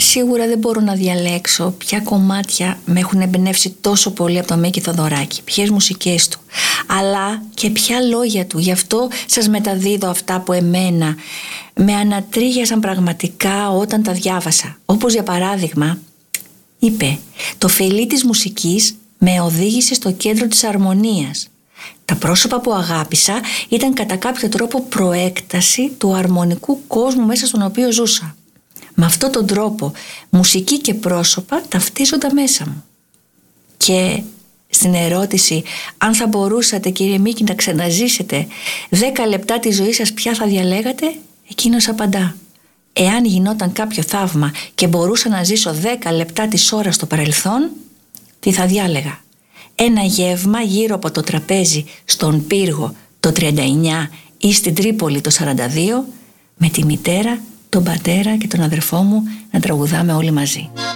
Σίγουρα δεν μπορώ να διαλέξω ποια κομμάτια με έχουν εμπνεύσει τόσο πολύ από τον Μίκη Θοδωράκη, ποιες μουσικές του, αλλά και ποια λόγια του. Γι' αυτό σας μεταδίδω αυτά που εμένα με ανατρίγιασαν πραγματικά όταν τα διάβασα. Όπως για παράδειγμα, είπε: «Το φιλί της μουσικής με οδήγησε στο κέντρο της αρμονίας. Τα πρόσωπα που αγάπησα ήταν κατά κάποιο τρόπο προέκταση του αρμονικού κόσμου μέσα στον οποίο ζούσα. Με αυτόν τον τρόπο μουσική και πρόσωπα ταυτίζονταν μέσα μου». Και στην ερώτηση αν θα μπορούσατε, κύριε Μίκη, να ξαναζήσετε 10 λεπτά τη ζωή σας, ποια θα διαλέγατε, εκείνος απαντά: «Εάν γινόταν κάποιο θαύμα και μπορούσα να ζήσω 10 λεπτά της ώρας στο παρελθόν, τι θα διάλεγα? Ένα γεύμα γύρω από το τραπέζι στον Πύργο το 39 ή στην Τρίπολη το 42, με τη μητέρα, τον πατέρα και τον αδερφό μου να τραγουδάμε όλοι μαζί».